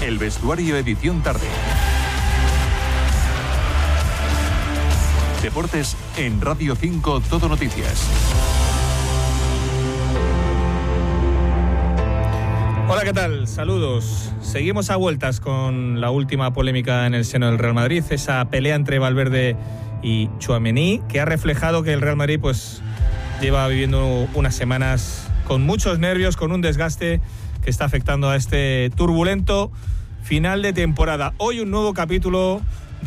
El vestuario edición tarde. Deportes en Radio 5 Todo Noticias. Hola, ¿qué tal? Saludos. Seguimos a vueltas con la última polémica en el seno del Real Madrid, esa pelea entre Valverde y Tchouaméni, que ha reflejado que el Real Madrid pues lleva viviendo unas semanas con muchos nervios, con un desgaste que está afectando a este turbulento final de temporada. Hoy un nuevo capítulo,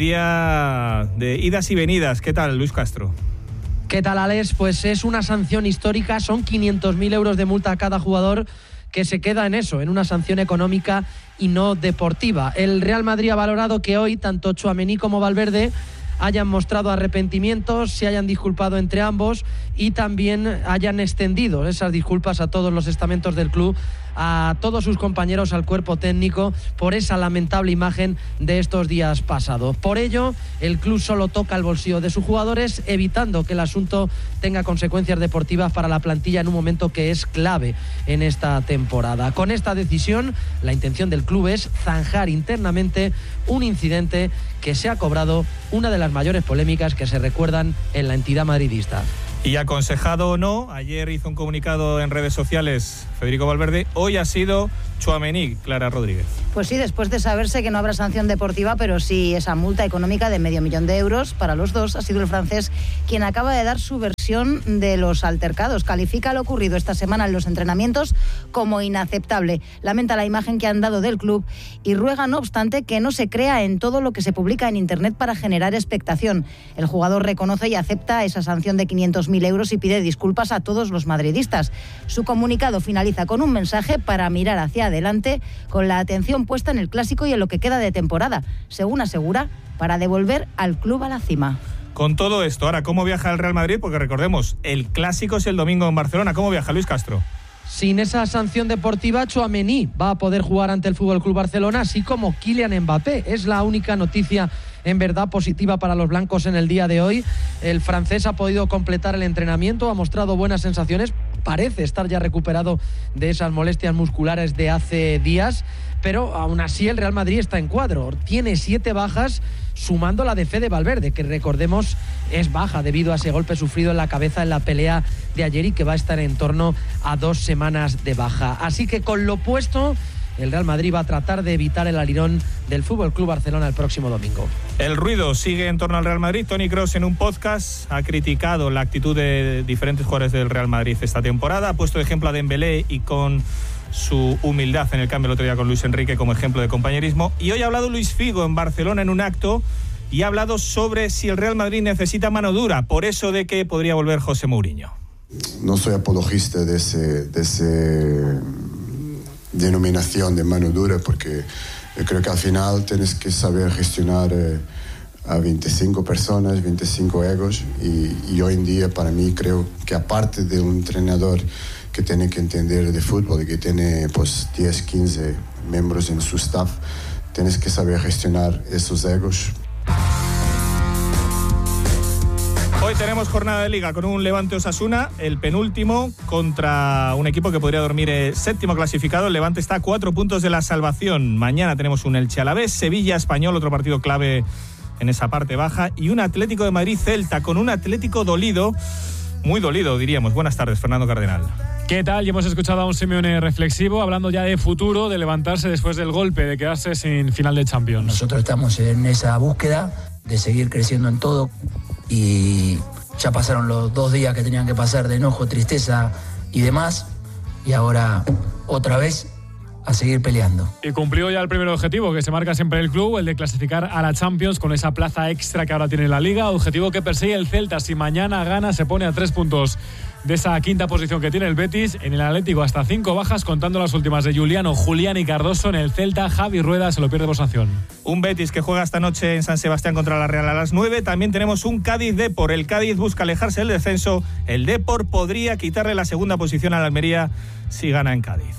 día de idas y venidas. ¿Qué tal, Luis Castro? ¿Qué tal, Alex? Pues es una sanción histórica, son 500.000 euros de multa a cada jugador, que se queda en eso, en una sanción económica y no deportiva. El Real Madrid ha valorado que hoy tanto Tchouaméni como Valverde hayan mostrado arrepentimientos, se hayan disculpado entre ambos y también hayan extendido esas disculpas a todos los estamentos del club, a todos sus compañeros, al cuerpo técnico, por esa lamentable imagen de estos días pasados. Por ello, el club solo toca el bolsillo de sus jugadores, evitando que el asunto tenga consecuencias deportivas para la plantilla en un momento que es clave en esta temporada. Con esta decisión, la intención del club es zanjar internamente un incidente que se ha cobrado una de las mayores polémicas que se recuerdan en la entidad madridista. Y aconsejado o no, ayer hizo un comunicado en redes sociales Federico Valverde, hoy ha sido Tchouaméni, Clara Rodríguez. Pues sí, después de saberse que no habrá sanción deportiva, pero sí esa multa económica de $500,000 para los dos, ha sido el francés quien acaba de dar su versión de los altercados. Califica lo ocurrido esta semana en los entrenamientos como inaceptable. Lamenta la imagen que han dado del club y ruega, no obstante, que no se crea en todo lo que se publica en Internet para generar expectación. El jugador reconoce y acepta esa sanción de 500.000 euros y pide disculpas a todos los madridistas. Su comunicado finaliza con un mensaje para mirar hacia adelante, con la atención puesta en el clásico y en lo que queda de temporada, según asegura, para devolver al club a la cima. Con todo esto, ahora, ¿cómo viaja el Real Madrid? Porque recordemos, el clásico es el domingo en Barcelona. ¿Cómo viaja Luis Castro? Sin esa sanción deportiva, Tchouaméni va a poder jugar ante el FC Barcelona, así como Kylian Mbappé. Es la única noticia en verdad positiva para los blancos en el día de hoy. El francés ha podido completar el entrenamiento, ha mostrado buenas sensaciones, parece estar ya recuperado de esas molestias musculares de hace días, pero aún así el Real Madrid está en cuadro. Tiene 7 bajas, sumando la de Fede Valverde, que recordemos es baja debido a ese golpe sufrido en la cabeza en la pelea de ayer y que va a estar en torno a 2 semanas de baja. Así que con lo puesto, el Real Madrid va a tratar de evitar el alirón del FC Barcelona el próximo domingo. El ruido sigue en torno al Real Madrid. Toni Kroos en un podcast ha criticado la actitud de diferentes jugadores del Real Madrid esta temporada. Ha puesto de ejemplo a Dembélé y con su humildad en el cambio el otro día con Luis Enrique como ejemplo de compañerismo. Y hoy ha hablado Luis Figo en Barcelona en un acto y ha hablado sobre si el Real Madrid necesita mano dura, por eso de que podría volver José Mourinho. No soy apologista de ese denominación de mano dura, porque yo creo que al final tienes que saber gestionar a 25 personas, 25 egos, y hoy en día para mí creo que aparte de un entrenador que tiene que entender de fútbol y que tiene pues 10, 15 miembros en su staff, tienes que saber gestionar esos egos. Hoy tenemos jornada de Liga con un Levante Osasuna, el penúltimo, contra un equipo que podría dormir séptimo clasificado. El Levante está a 4 puntos de la salvación. Mañana tenemos un Elche Alavés, Sevilla Español, otro partido clave en esa parte baja, y un Atlético de Madrid Celta, con un Atlético dolido, muy dolido diríamos. Buenas tardes, Fernando Cardenal. ¿Qué tal? Y hemos escuchado a un Simeone reflexivo, hablando ya de futuro, de levantarse después del golpe, de quedarse sin final de Champions. Nosotros estamos en esa búsqueda de seguir creciendo en todo, y ya pasaron los 2 días que tenían que pasar de enojo, tristeza y demás, y ahora otra vez a seguir peleando. Y cumplió ya el primer objetivo que se marca siempre el club, el de clasificar a la Champions con esa plaza extra que ahora tiene la Liga, objetivo que persigue el Celta. Si mañana gana, se pone a 3 puntos de esa quinta posición que tiene el Betis. En el Atlético hasta 5 bajas, contando las últimas de Juliano, Julián y Cardoso. En el Celta, Javi Rueda se lo pierde por sanción. Un Betis que juega esta noche en San Sebastián contra la Real a las 9. También tenemos un Cádiz-Depor. El Cádiz busca alejarse del descenso. El Depor podría quitarle la segunda posición a la Almería si gana en Cádiz.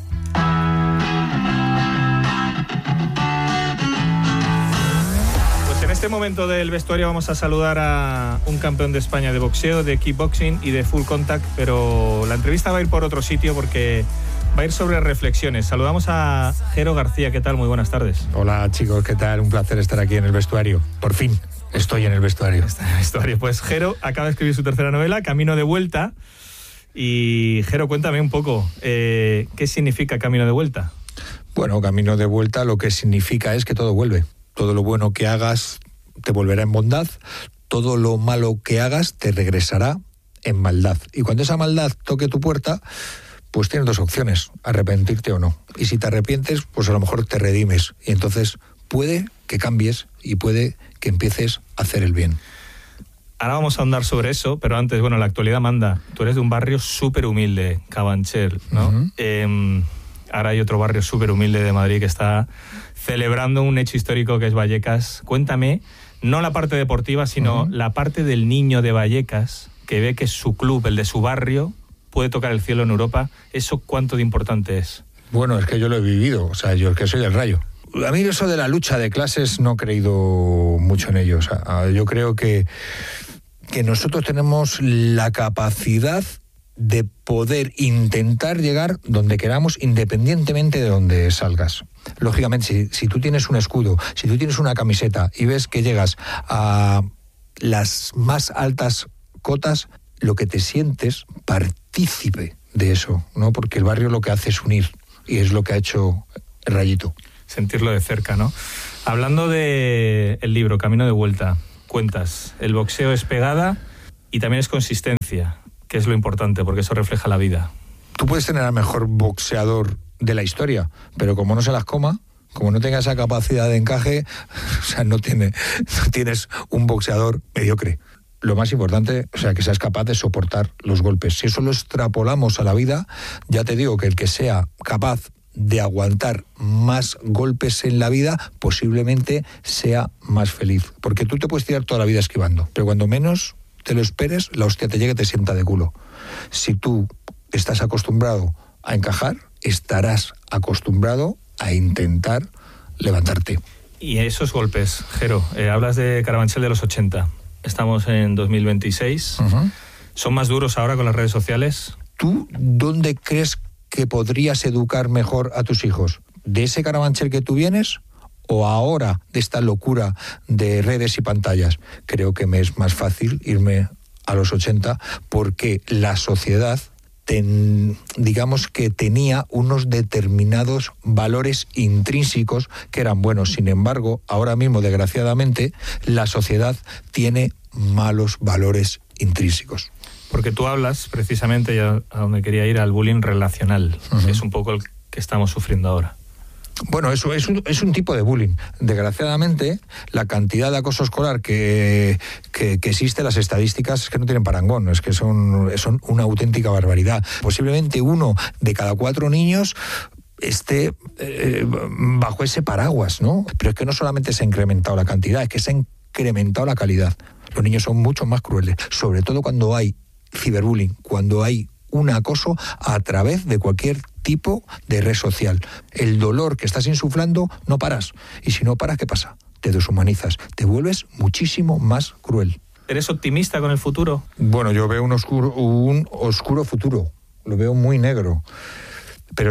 En este momento del vestuario vamos a saludar a un campeón de España de boxeo, de kickboxing y de full contact, pero la entrevista va a ir por otro sitio porque va a ir sobre reflexiones. Saludamos a Jero García. ¿Qué tal? Muy buenas tardes. Hola chicos, ¿qué tal? Un placer estar aquí en el vestuario. Por fin estoy en el vestuario. Está en el vestuario. Pues Jero acaba de escribir su tercera novela, Camino de Vuelta. Y Jero, cuéntame un poco, ¿qué significa Camino de Vuelta? Bueno, Camino de Vuelta lo que significa es que todo vuelve. Todo lo bueno que hagas te volverá en bondad, todo lo malo que hagas te regresará en maldad. Y cuando esa maldad toque tu puerta, pues tienes dos opciones, arrepentirte o no. Y si te arrepientes, pues a lo mejor te redimes. Y entonces puede que cambies y puede que empieces a hacer el bien. Ahora vamos a ahondar sobre eso, pero antes, bueno, la actualidad manda. Tú eres de un barrio súper humilde, Carabanchel, ¿no? Uh-huh. Ahora hay otro barrio súper humilde de Madrid que está celebrando un hecho histórico que es Vallecas. Cuéntame, no la parte deportiva, sino la parte del niño de Vallecas que ve que su club, el de su barrio, puede tocar el cielo en Europa. ¿Eso cuánto de importante es? Bueno, es que yo lo he vivido, o sea, yo es que soy del Rayo. A mí eso de la lucha de clases no he creído mucho en ello. O sea, yo creo que nosotros tenemos la capacidad de poder intentar llegar donde queramos, independientemente de donde salgas. Lógicamente, si tú tienes un escudo, si tú tienes una camiseta y ves que llegas a las más altas cotas, lo que te sientes partícipe de eso, ¿no? Porque el barrio lo que hace es unir, y es lo que ha hecho el Rayito. Sentirlo de cerca, ¿no? Hablando de el libro Camino de Vuelta, cuentas, el boxeo es pegada y también es consistencia, que es lo importante, porque eso refleja la vida. Tú puedes tener al mejor boxeador de la historia, pero como no se las coma, como no tenga esa capacidad de encaje, o sea, no tienes un boxeador mediocre. Lo más importante, o sea, que seas capaz de soportar los golpes. Si eso lo extrapolamos a la vida, ya te digo que el que sea capaz de aguantar más golpes en la vida, posiblemente sea más feliz. Porque tú te puedes tirar toda la vida esquivando, pero cuando menos te lo esperes, la hostia te llega y te sienta de culo. Si tú estás acostumbrado a encajar, estarás acostumbrado a intentar levantarte. Y esos golpes, Jero, hablas de Carabanchel de los 80. Estamos en 2026. Uh-huh. ¿Son más duros ahora con las redes sociales? ¿Tú dónde crees que podrías educar mejor a tus hijos? ¿De ese Carabanchel que tú vienes o ahora de esta locura de redes y pantallas? Creo que me es más fácil irme a los 80 porque la sociedad digamos que tenía unos determinados valores intrínsecos que eran buenos. Sin embargo, ahora mismo, desgraciadamente, la sociedad tiene malos valores intrínsecos. Porque tú hablas, precisamente, ya a donde quería ir, al bullying relacional. Uh-huh. Es un poco el que estamos sufriendo ahora. Bueno, eso es un tipo de bullying. Desgraciadamente, la cantidad de acoso escolar que existe, las estadísticas es que no tienen parangón, es que son una auténtica barbaridad. Posiblemente 1 de cada 4 niños esté bajo ese paraguas, ¿no? Pero es que no solamente se ha incrementado la cantidad, es que se ha incrementado la calidad. Los niños son mucho más crueles, sobre todo cuando hay ciberbullying, cuando hay un acoso a través de cualquier tipo de red social. El dolor que estás insuflando no paras. Y si no paras, ¿qué pasa? Te deshumanizas, te vuelves muchísimo más cruel. ¿Eres optimista con el futuro? Bueno, yo veo un oscuro futuro. Lo veo muy negro. Pero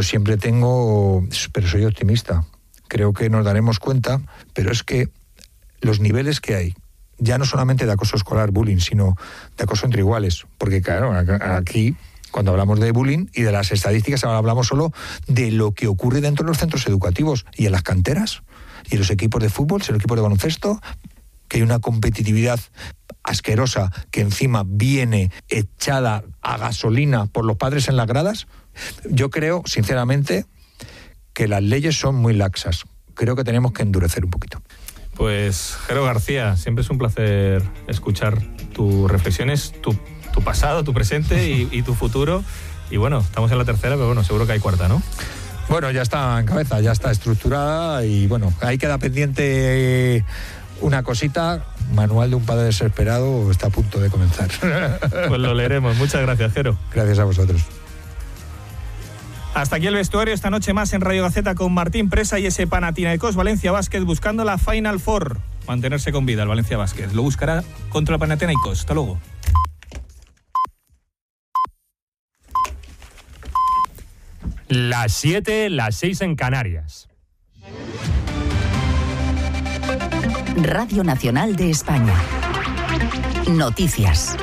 soy optimista. Creo que nos daremos cuenta, pero es que los niveles que hay, ya no solamente de acoso escolar, bullying, sino de acoso entre iguales. Porque claro, aquí, cuando hablamos de bullying y de las estadísticas, ahora hablamos solo de lo que ocurre dentro de los centros educativos y en las canteras y en los equipos de fútbol, en los equipos de baloncesto, que hay una competitividad asquerosa que encima viene echada a gasolina por los padres en las gradas. Yo creo, sinceramente, que las leyes son muy laxas. Creo que tenemos que endurecer un poquito. Pues, Jero García, siempre es un placer escuchar tus reflexiones, tu pasado, tu presente y tu futuro. Y bueno, estamos en la tercera, pero bueno, seguro que hay cuarta, ¿no? Bueno, ya está en cabeza, ya está estructurada y bueno, ahí queda pendiente una cosita. Manual de un padre desesperado está a punto de comenzar. Pues lo leeremos. Muchas gracias, Jero. Gracias a vosotros. Hasta aquí el vestuario, esta noche más en Radio Gaceta con Martín Presa y ese Panathinaikos Valencia Basket buscando la Final Four. Mantenerse con vida el Valencia Basket. Lo buscará contra el Panathinaikos. Hasta luego. Las 7, las 6 en Canarias. Radio Nacional de España. Noticias.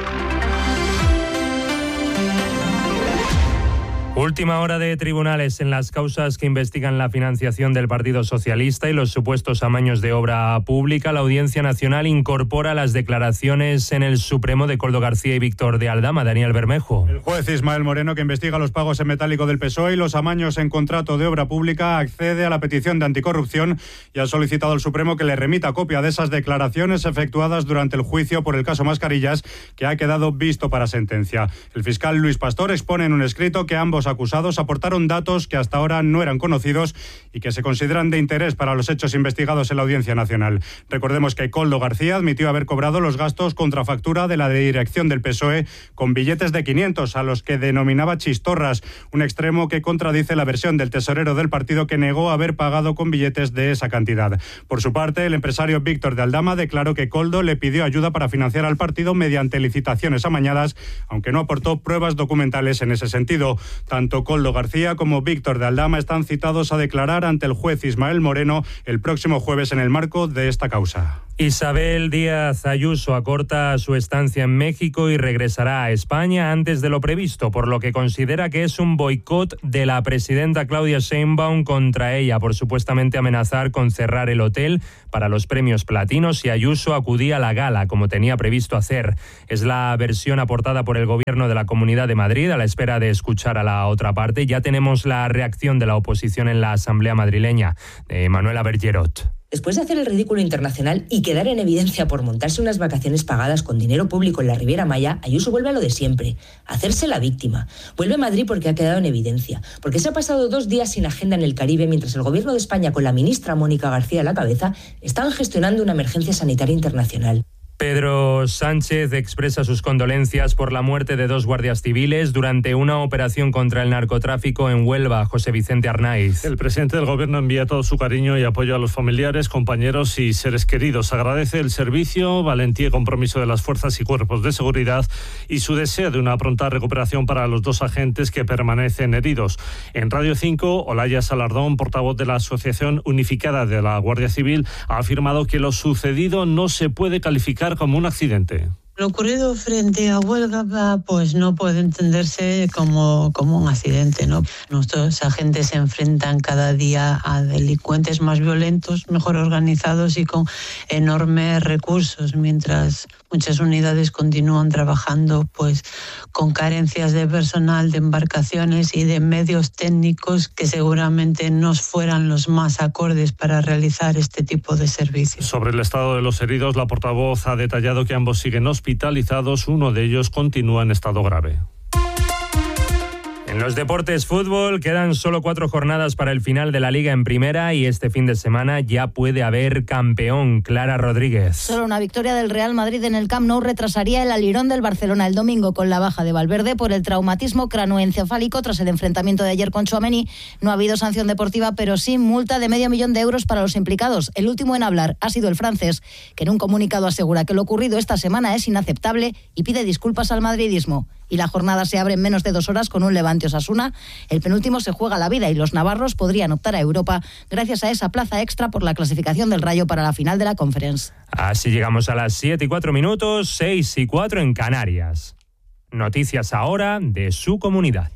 Última hora de tribunales en las causas que investigan la financiación del Partido Socialista y los supuestos amaños de obra pública. La Audiencia Nacional incorpora las declaraciones en el Supremo de Koldo García y Víctor de Aldama. Daniel Bermejo. El juez Ismael Moreno, que investiga los pagos en metálico del PSOE y los amaños en contrato de obra pública, accede a la petición de anticorrupción y ha solicitado al Supremo que le remita copia de esas declaraciones efectuadas durante el juicio por el caso Mascarillas, que ha quedado visto para sentencia. El fiscal Luis Pastor expone en un escrito que ambos acusados aportaron datos que hasta ahora no eran conocidos y que se consideran de interés para los hechos investigados en la Audiencia Nacional. Recordemos que Koldo García admitió haber cobrado los gastos contra factura de la dirección del PSOE con billetes de 500, a los que denominaba chistorras, un extremo que contradice la versión del tesorero del partido, que negó haber pagado con billetes de esa cantidad. Por su parte, el empresario Víctor de Aldama declaró que Koldo le pidió ayuda para financiar al partido mediante licitaciones amañadas, aunque no aportó pruebas documentales en ese sentido. Tanto Koldo García como Víctor de Aldama están citados a declarar ante el juez Ismael Moreno el próximo jueves en el marco de esta causa. Isabel Díaz Ayuso acorta su estancia en México y regresará a España antes de lo previsto, por lo que considera que es un boicot de la presidenta Claudia Sheinbaum contra ella por supuestamente amenazar con cerrar el hotel para los premios platinos si Ayuso acudía a la gala, como tenía previsto hacer. Es la versión aportada por el Gobierno de la Comunidad de Madrid a la espera de escuchar a la otra parte. Ya tenemos la reacción de la oposición en la Asamblea madrileña, de Manuela Bergerot. Después de hacer el ridículo internacional y quedar en evidencia por montarse unas vacaciones pagadas con dinero público en la Riviera Maya, Ayuso vuelve a lo de siempre, a hacerse la víctima. Vuelve a Madrid porque ha quedado en evidencia, porque se ha pasado 2 días sin agenda en el Caribe mientras el Gobierno de España, con la ministra Mónica García a la cabeza, están gestionando una emergencia sanitaria internacional. Pedro Sánchez expresa sus condolencias por la muerte de 2 guardias civiles durante una operación contra el narcotráfico en Huelva. José Vicente Arnaiz. El presidente del Gobierno envía todo su cariño y apoyo a los familiares, compañeros y seres queridos. Agradece el servicio, valentía y compromiso de las fuerzas y cuerpos de seguridad y su deseo de una pronta recuperación para los 2 agentes que permanecen heridos. En Radio 5, Olaya Salardón, portavoz de la Asociación Unificada de la Guardia Civil, ha afirmado que lo sucedido no se puede calificar como un accidente. Lo ocurrido frente a Huelva pues no puede entenderse como un accidente, ¿no? Nuestros agentes se enfrentan cada día a delincuentes más violentos, mejor organizados y con enormes recursos, mientras muchas unidades continúan trabajando pues con carencias de personal, de embarcaciones y de medios técnicos que seguramente no fueran los más acordes para realizar este tipo de servicios. Sobre el estado de los heridos, la portavoz ha detallado que ambos siguen hospitalizados, uno de ellos continúa en estado grave. En los deportes, fútbol, quedan solo 4 jornadas para el final de la Liga en Primera y este fin de semana ya puede haber campeón. Clara Rodríguez. Solo una victoria del Real Madrid en el Camp Nou retrasaría el alirón del Barcelona el domingo, con la baja de Valverde por el traumatismo cranoencefálico tras el enfrentamiento de ayer con Tchouaméni. No ha habido sanción deportiva, pero sí multa de €500,000 para los implicados. El último en hablar ha sido el francés, que en un comunicado asegura que lo ocurrido esta semana es inaceptable y pide disculpas al madridismo. Y la jornada se abre en menos de 2 horas con un Levante Osasuna. El penúltimo se juega la vida y los navarros podrían optar a Europa gracias a esa plaza extra por la clasificación del Rayo para la final de la Conference. Así llegamos a las 7:04, 6:04 en Canarias. Noticias ahora de su comunidad.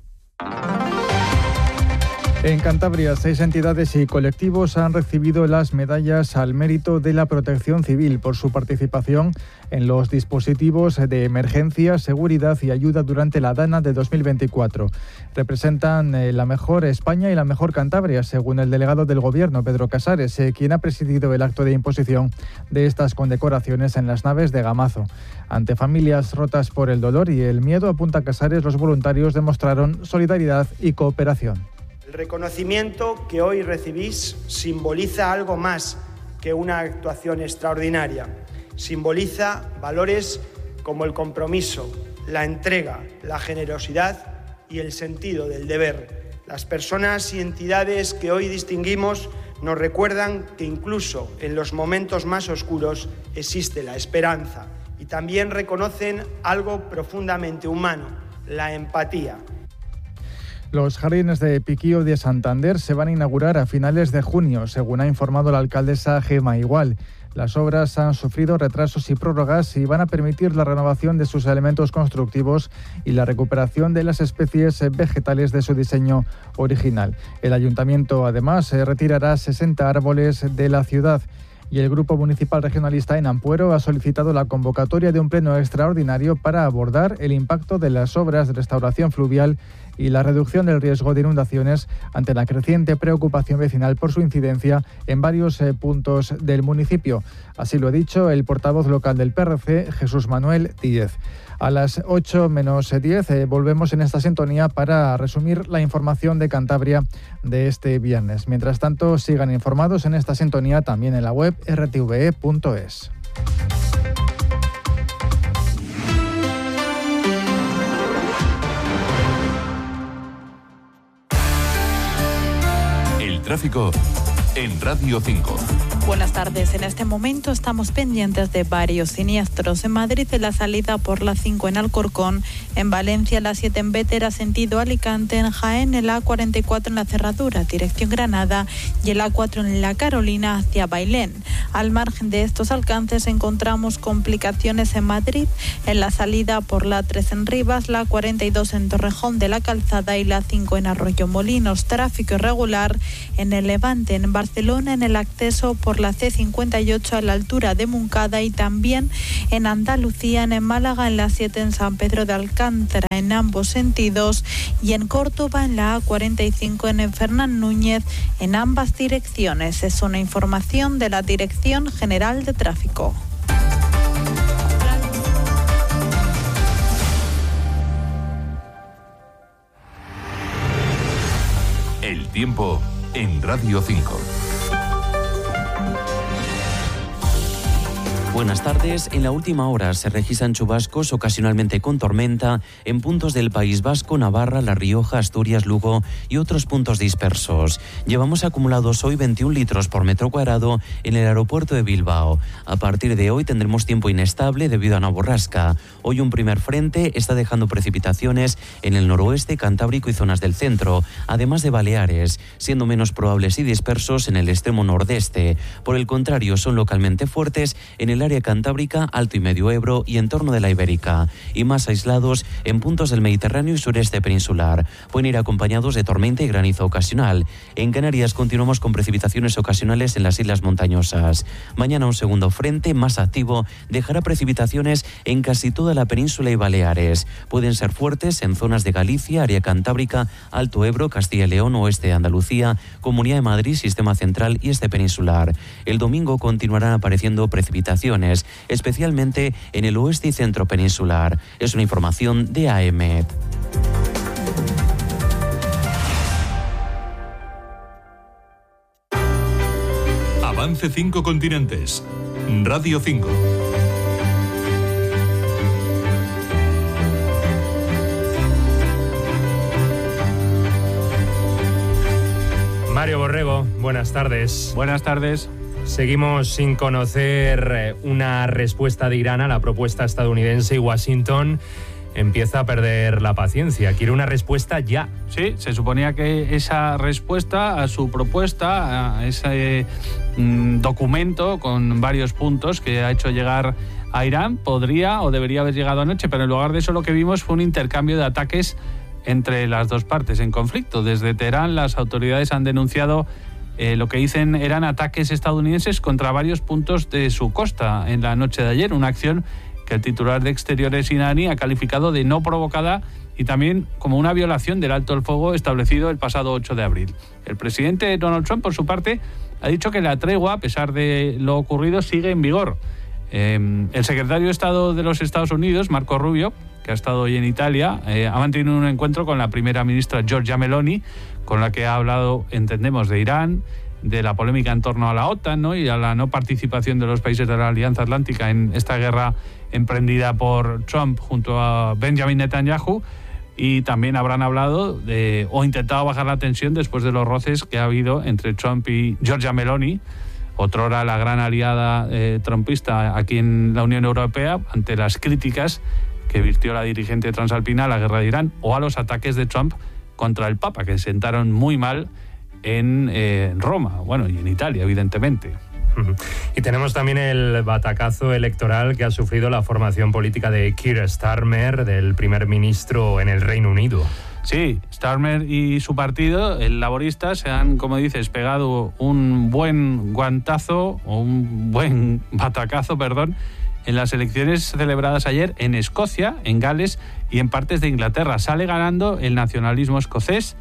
En Cantabria, 6 entidades y colectivos han recibido las medallas al mérito de la Protección Civil por su participación en los dispositivos de emergencia, seguridad y ayuda durante la Dana de 2024. Representan la mejor España y la mejor Cantabria, según el delegado del Gobierno, Pedro Casares, quien ha presidido el acto de imposición de estas condecoraciones en las naves de Gamazo. Ante familias rotas por el dolor y el miedo, apunta Casares, los voluntarios demostraron solidaridad y cooperación. El reconocimiento que hoy recibís simboliza algo más que una actuación extraordinaria. Simboliza valores como el compromiso, la entrega, la generosidad y el sentido del deber. Las personas y entidades que hoy distinguimos nos recuerdan que incluso en los momentos más oscuros existe la esperanza, y también reconocen algo profundamente humano, la empatía. Los jardines de Piquío de Santander se van a inaugurar a finales de junio, según ha informado la alcaldesa Gema Igual. Las obras han sufrido retrasos y prórrogas y van a permitir la renovación de sus elementos constructivos y la recuperación de las especies vegetales de su diseño original. El ayuntamiento, además, retirará 60 árboles de la ciudad. Y el Grupo Municipal Regionalista en Ampuero ha solicitado la convocatoria de un pleno extraordinario para abordar el impacto de las obras de restauración fluvial y la reducción del riesgo de inundaciones ante la creciente preocupación vecinal por su incidencia en varios puntos del municipio. Así lo ha dicho el portavoz local del PRC, Jesús Manuel Díez. A las 8 menos 10 volvemos en esta sintonía para resumir la información de Cantabria de este viernes. Mientras tanto, sigan informados en esta sintonía también en la web rtve.es. El tráfico en Radio 5. Buenas tardes. En este momento estamos pendientes de varios siniestros. En Madrid, en la salida por la 5 en Alcorcón, en Valencia, la 7 en Bétera, sentido Alicante, en Jaén, el A44 en la Cerradura, dirección Granada, y el A4 en la Carolina hacia Bailén. Al margen de estos alcances encontramos complicaciones en Madrid, en la salida por la 3 en Rivas, la 42 en Torrejón de la Calzada y la 5 en Arroyomolinos. Tráfico irregular en el Levante, en Barcelona, en el acceso por la C58 a la altura de Moncada, y también en Andalucía, en Málaga, en la 7 en San Pedro de Alcántara, en ambos sentidos, y en Córdoba, en la A45 en Fernán Núñez, en ambas direcciones. Es una información de la Dirección General de Tráfico. El tiempo en Radio 5. Buenas tardes. En la última hora se registran chubascos ocasionalmente con tormenta en puntos del País Vasco, Navarra, La Rioja, Asturias, Lugo y otros puntos dispersos. Llevamos acumulados hoy 21 litros por metro cuadrado en el aeropuerto de Bilbao. A partir de hoy tendremos tiempo inestable debido a una borrasca. Hoy un primer frente está dejando precipitaciones en el noroeste, Cantábrico y zonas del centro, además de Baleares, siendo menos probables y dispersos en el extremo nordeste. Por el contrario, son localmente fuertes en el área cantábrica, Alto y Medio Ebro y entorno de la Ibérica, y más aislados en puntos del Mediterráneo y sureste peninsular. Pueden ir acompañados de tormenta y granizo ocasional. En Canarias continuamos con precipitaciones ocasionales en las islas montañosas. Mañana un segundo frente más activo dejará precipitaciones en casi toda la península y Baleares. Pueden ser fuertes en zonas de Galicia, área cantábrica, Alto Ebro, Castilla y León, oeste de Andalucía, Comunidad de Madrid, sistema central y este peninsular. El domingo continuarán apareciendo precipitaciones, especialmente en el oeste y centro peninsular. Es una información de AEMET. Avance 5 continentes. Radio 5. Mario Borrego, buenas tardes. Buenas tardes. Seguimos sin conocer una respuesta de Irán a la propuesta estadounidense y Washington empieza a perder la paciencia. Quiere una respuesta ya. Sí, se suponía que esa respuesta a su propuesta, a ese documento con varios puntos que ha hecho llegar a Irán, podría o debería haber llegado anoche, pero en lugar de eso lo que vimos fue un intercambio de ataques entre las dos partes en conflicto. Desde Teherán las autoridades han denunciado lo que dicen eran ataques estadounidenses contra varios puntos de su costa en la noche de ayer, una acción que el titular de Exteriores iraní ha calificado de no provocada y también como una violación del alto el fuego establecido el pasado 8 de abril. El presidente Donald Trump, por su parte, ha dicho que la tregua, a pesar de lo ocurrido, sigue en vigor. El secretario de Estado de los Estados Unidos, Marco Rubio, que ha estado hoy en Italia, ha mantenido un encuentro con la primera ministra Giorgia Meloni, con la que ha hablado, entendemos, de Irán, de la polémica en torno a la OTAN, ¿no?, y a la no participación de los países de la Alianza Atlántica en esta guerra emprendida por Trump junto a Benjamin Netanyahu, y también habrán hablado de, o intentado bajar la tensión después de los roces que ha habido entre Trump y Giorgia Meloni, otrora la gran aliada trumpista aquí en la Unión Europea, ante las críticas que virtió la dirigente transalpina a la guerra de Irán o a los ataques de Trump contra el Papa, que sentaron muy mal en Roma, bueno, y en Italia, evidentemente. Y tenemos también el batacazo electoral que ha sufrido la formación política de Keir Starmer, del primer ministro en el Reino Unido. Sí, Starmer y su partido, el Laborista, se han, como dices, pegado un buen guantazo, o un buen batacazo, perdón, en las elecciones celebradas ayer en Escocia, en Gales y en partes de Inglaterra. Sale ganando el nacionalismo escocés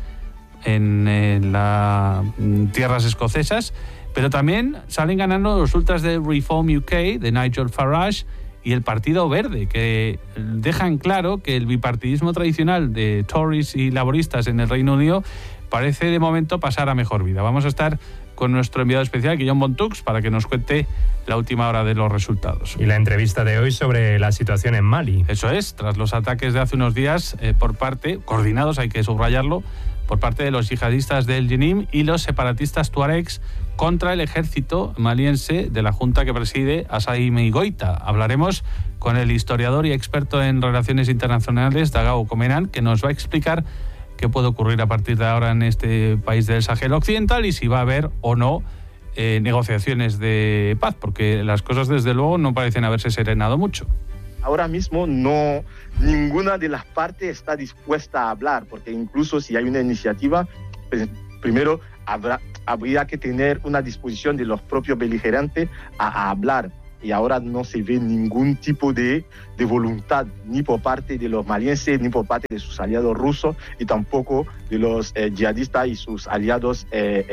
en las tierras escocesas, pero también salen ganando los ultras de Reform UK, de Nigel Farage, y el Partido Verde, que dejan claro que el bipartidismo tradicional de Tories y laboristas en el Reino Unido parece de momento pasar a mejor vida. Vamos a estar con nuestro enviado especial, Guillaume Bontux, para que nos cuente la última hora de los resultados. Y la entrevista de hoy sobre la situación en Mali. Eso es, tras los ataques de hace unos días coordinados, hay que subrayarlo, por parte de los yihadistas del Jenim y los separatistas tuaregs contra el ejército maliense de la junta que preside Assimi Goïta. Hablaremos con el historiador y experto en relaciones internacionales, Dagao Comenan, que nos va a explicar qué puede ocurrir a partir de ahora en este país del Sahel Occidental y si va a haber o no negociaciones de paz, porque las cosas desde luego no parecen haberse serenado mucho. Ahora mismo ninguna de las partes está dispuesta a hablar, porque incluso si hay una iniciativa, pues, primero habría que tener una disposición de los propios beligerantes a hablar. Y ahora no se ve ningún tipo de voluntad, ni por parte de los malienses, ni por parte de sus aliados rusos, y tampoco de los yihadistas y sus aliados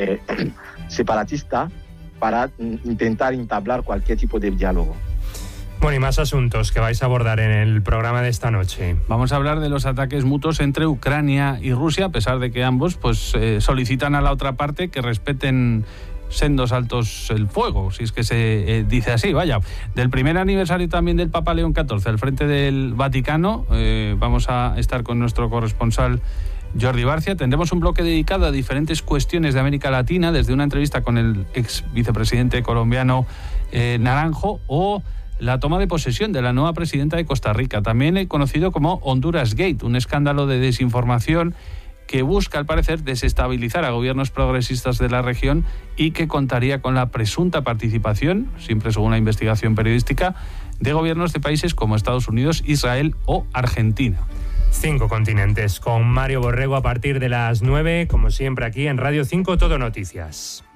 separatistas, para intentar entablar cualquier tipo de diálogo. Bueno, y más asuntos que vais a abordar en el programa de esta noche. Vamos a hablar de los ataques mutuos entre Ucrania y Rusia, a pesar de que ambos solicitan a la otra parte que respeten sendos altos el fuego, si es que se dice así, vaya. Del primer aniversario también del Papa León XIV al frente del Vaticano, vamos a estar con nuestro corresponsal Jordi Barcia. Tendremos un bloque dedicado a diferentes cuestiones de América Latina, desde una entrevista con el ex vicepresidente colombiano Naranjo, o la toma de posesión de la nueva presidenta de Costa Rica, también conocido como Honduras Gate, un escándalo de desinformación que busca, al parecer, desestabilizar a gobiernos progresistas de la región y que contaría con la presunta participación, siempre según la investigación periodística, de gobiernos de países como Estados Unidos, Israel o Argentina. 5 continentes, con Mario Borrego a partir de las 9, como siempre aquí en Radio 5 Todo Noticias.